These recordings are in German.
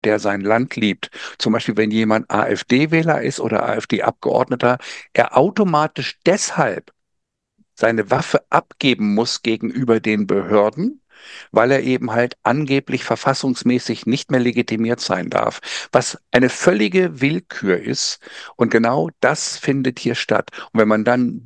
der sein Land liebt, zum Beispiel wenn jemand AfD-Wähler ist oder AfD-Abgeordneter, er automatisch deshalb seine Waffe abgeben muss gegenüber den Behörden, weil er eben halt angeblich verfassungsmäßig nicht mehr legitimiert sein darf, was eine völlige Willkür ist. Und genau das findet hier statt. Und wenn man dann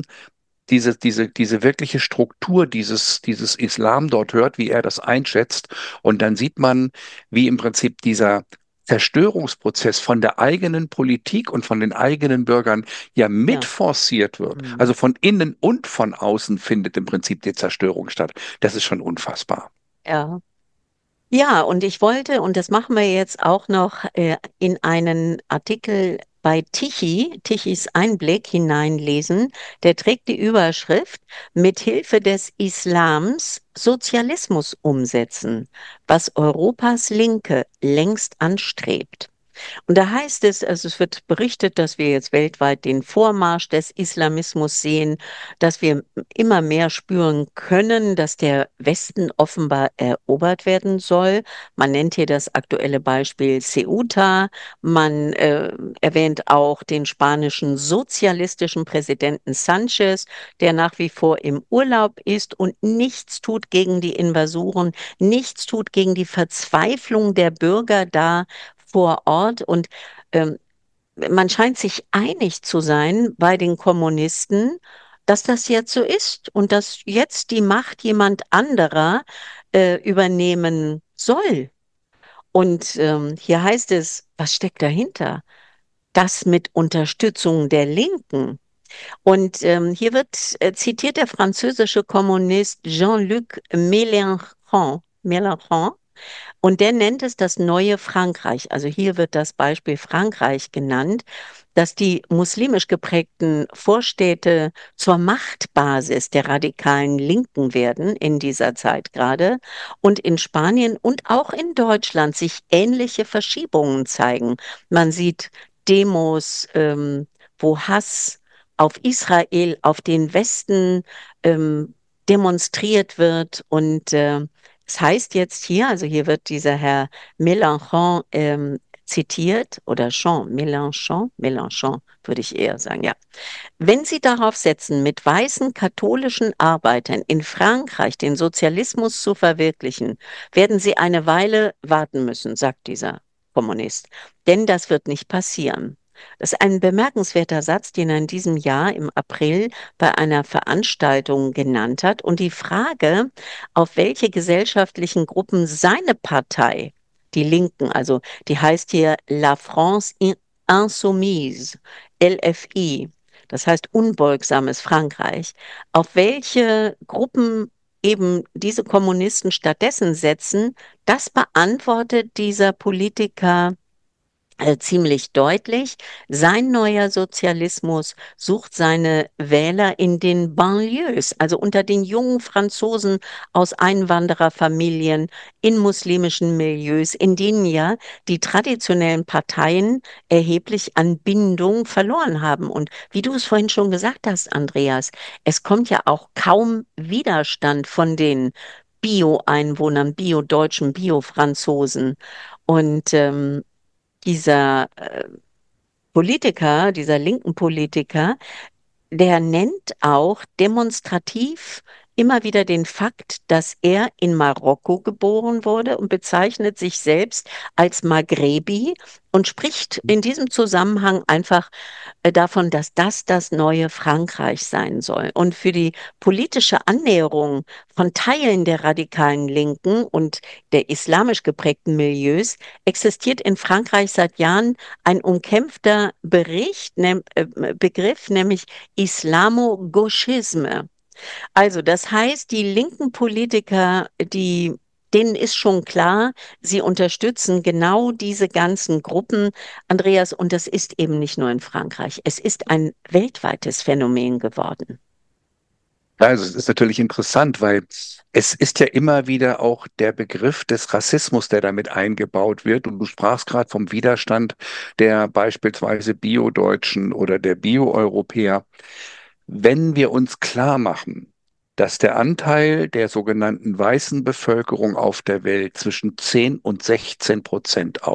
diese wirkliche Struktur dieses Islam dort hört, wie er das einschätzt, und dann sieht man, wie im Prinzip dieser Zerstörungsprozess von der eigenen Politik und von den eigenen Bürgern ja Ja. mitforciert wird. Mhm. Also von innen und von außen findet im Prinzip die Zerstörung statt. Das ist schon unfassbar. Ja. Ja, und ich wollte, und das machen wir jetzt auch noch in einen Artikel bei Tichys Einblick hineinlesen. Der trägt die Überschrift "Mit Hilfe des Islams Sozialismus umsetzen, was Europas Linke längst anstrebt." Und da heißt es, also es wird berichtet, dass wir jetzt weltweit den Vormarsch des Islamismus sehen, dass wir immer mehr spüren können, dass der Westen offenbar erobert werden soll. Man nennt hier das aktuelle Beispiel Ceuta. Man erwähnt auch den spanischen sozialistischen Präsidenten Sanchez, der nach wie vor im Urlaub ist und nichts tut gegen die Invasoren, nichts tut gegen die Verzweiflung der Bürger da vor Ort. Und ähm, man scheint sich einig zu sein bei den Kommunisten, dass das jetzt so ist und dass jetzt die Macht jemand anderer übernehmen soll. Und hier heißt es, was steckt dahinter? Das mit Unterstützung der Linken. Und hier wird zitiert der französische Kommunist Jean-Luc Mélenchon, und der nennt es das neue Frankreich. Also hier wird das Beispiel Frankreich genannt, dass die muslimisch geprägten Vorstädte zur Machtbasis der radikalen Linken werden in dieser Zeit gerade und in Spanien und auch in Deutschland sich ähnliche Verschiebungen zeigen. Man sieht Demos, wo Hass auf Israel, auf den Westen demonstriert wird und es heißt jetzt hier, also hier wird dieser Herr Mélenchon zitiert, oder Mélenchon würde ich eher sagen, ja. Wenn Sie darauf setzen, mit weißen katholischen Arbeitern in Frankreich den Sozialismus zu verwirklichen, werden Sie eine Weile warten müssen, sagt dieser Kommunist. Denn das wird nicht passieren. Das ist ein bemerkenswerter Satz, den er in diesem Jahr im April bei einer Veranstaltung genannt hat. Und die Frage, auf welche gesellschaftlichen Gruppen seine Partei, die Linken, also die heißt hier La France Insoumise, LFI, das heißt unbeugsames Frankreich, auf welche Gruppen eben diese Kommunisten stattdessen setzen, das beantwortet dieser Politiker ziemlich deutlich. Sein neuer Sozialismus sucht seine Wähler in den Banlieues, also unter den jungen Franzosen aus Einwandererfamilien, in muslimischen Milieus, in denen ja die traditionellen Parteien erheblich an Bindung verloren haben. Und wie du es vorhin schon gesagt hast, Andreas, es kommt ja auch kaum Widerstand von den Bio-Einwohnern, Bio-Deutschen, Bio-Franzosen. Und dieser Politiker, dieser linken Politiker, der nennt auch demonstrativ immer wieder den Fakt, dass er in Marokko geboren wurde und bezeichnet sich selbst als Maghrebi und spricht in diesem Zusammenhang einfach davon, dass das neue Frankreich sein soll. Und für die politische Annäherung von Teilen der radikalen Linken und der islamisch geprägten Milieus existiert in Frankreich seit Jahren ein umkämpfter Begriff, nämlich Islamo-Gauchisme. Also, das heißt, die linken Politiker, denen ist schon klar, sie unterstützen genau diese ganzen Gruppen, Andreas, und das ist eben nicht nur in Frankreich. Es ist ein weltweites Phänomen geworden. Ja, also es ist natürlich interessant, weil es ist ja immer wieder auch der Begriff des Rassismus, der damit eingebaut wird. Und du sprachst gerade vom Widerstand der beispielsweise Bio-Deutschen oder der Bio-Europäer. Wenn wir uns klar machen, dass der Anteil der sogenannten weißen Bevölkerung auf der Welt zwischen 10 und 16%